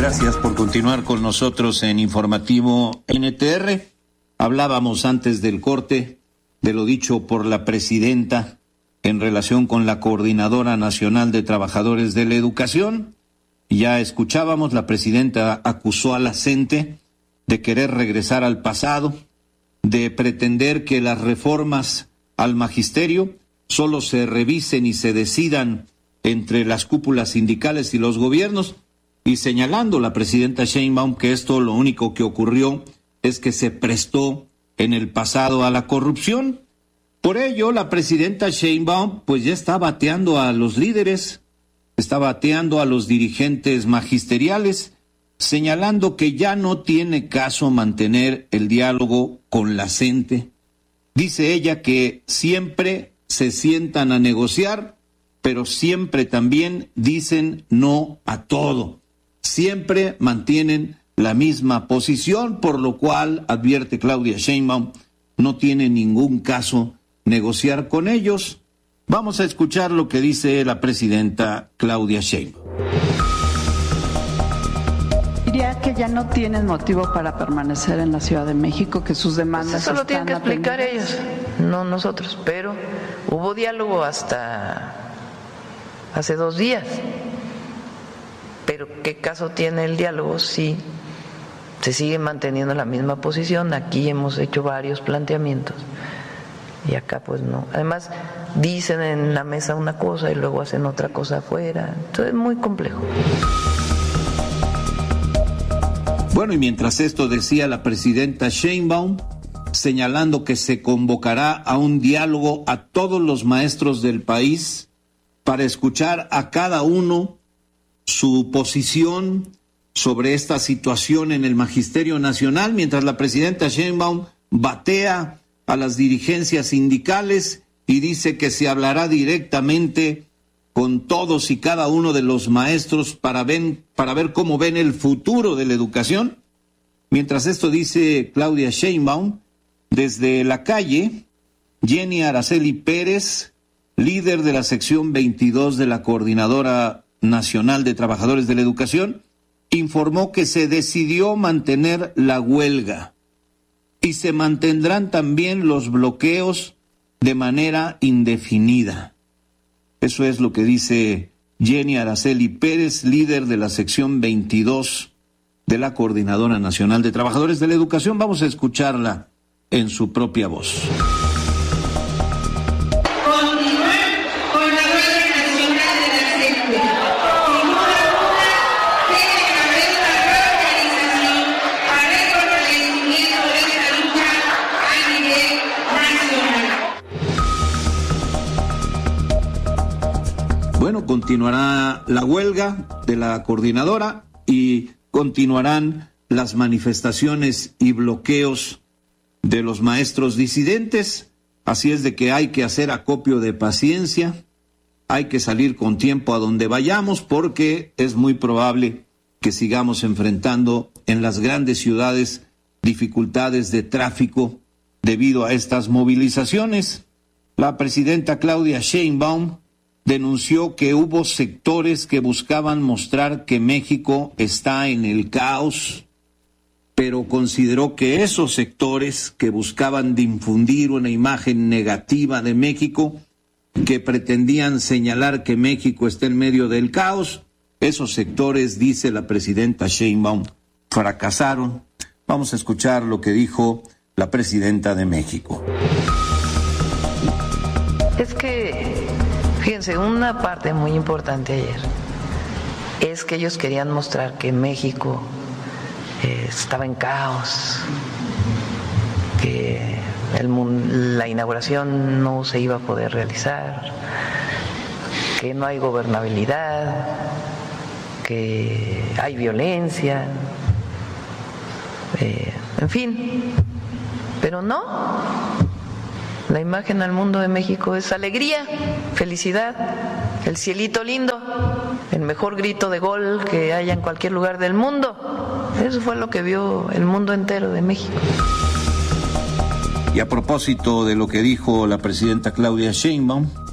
Gracias por continuar con nosotros en Informativo NTR. Hablábamos antes del corte de lo dicho por la presidenta en relación con la Coordinadora Nacional de Trabajadores de la Educación. Ya escuchábamos, la presidenta acusó a la CENTE de querer regresar al pasado, de pretender que las reformas al magisterio solo se revisen y se decidan entre las cúpulas sindicales y los gobiernos, y señalando la presidenta Sheinbaum que esto lo único que ocurrió es que se prestó en el pasado a la corrupción. Por ello, la presidenta Sheinbaum pues ya está bateando a los líderes, está bateando a los dirigentes magisteriales, señalando que ya no tiene caso mantener el diálogo con la CENTE. Dice ella que siempre se sientan a negociar, pero siempre también dicen no a todo. Siempre mantienen la misma posición, por lo cual, advierte Claudia Sheinbaum, no tiene ningún caso negociar con ellos. Vamos a escuchar lo que dice la presidenta Claudia Sheinbaum. Diría que ya no tienen motivo para permanecer en la Ciudad de México, que sus demandas pues eso lo tienen que explicar pendientes. ellos, no nosotros, pero hubo diálogo hasta hace 2 días. Pero ¿qué caso tiene el diálogo si se sigue manteniendo la misma posición? Aquí hemos hecho varios planteamientos y acá pues no. Además dicen en la mesa una cosa y luego hacen otra cosa afuera. Entonces es muy complejo. Bueno, y mientras esto decía la presidenta Sheinbaum, señalando que se convocará a un diálogo a todos los maestros del país para escuchar a cada uno su posición sobre esta situación en el Magisterio Nacional, mientras la presidenta Sheinbaum batea a las dirigencias sindicales y dice que se hablará directamente con todos y cada uno de los maestros para ver cómo ven el futuro de la educación. Mientras esto dice Claudia Sheinbaum, desde la calle, Jenny Araceli Pérez, líder de la sección 22 de la Coordinadora Nacional de Trabajadores de la Educación, informó que se decidió mantener la huelga y se mantendrán también los bloqueos de manera indefinida. Eso es lo que dice Jenny Araceli Pérez, líder de la sección 22 de la Coordinadora Nacional de Trabajadores de la Educación. Vamos a escucharla en su propia voz. Bueno, continuará la huelga de la coordinadora y continuarán las manifestaciones y bloqueos de los maestros disidentes. Así es de que hay que hacer acopio de paciencia, hay que salir con tiempo a donde vayamos, porque es muy probable que sigamos enfrentando en las grandes ciudades dificultades de tráfico debido a estas movilizaciones. La presidenta Claudia Sheinbaum denunció que hubo sectores que buscaban mostrar que México está en el caos, pero consideró que esos sectores que buscaban difundir una imagen negativa de México, que pretendían señalar que México está en medio del caos, esos sectores, dice la presidenta Sheinbaum, fracasaron. Vamos a escuchar lo que dijo la presidenta de México. Es que, fíjense, una parte muy importante ayer es que ellos querían mostrar que México estaba en caos, que la inauguración no se iba a poder realizar, que no hay gobernabilidad, que hay violencia, en fin, pero no. La imagen al mundo de México es alegría, felicidad, el cielito lindo, el mejor grito de gol que haya en cualquier lugar del mundo. Eso fue lo que vio el mundo entero de México. Y a propósito de lo que dijo la presidenta Claudia Sheinbaum,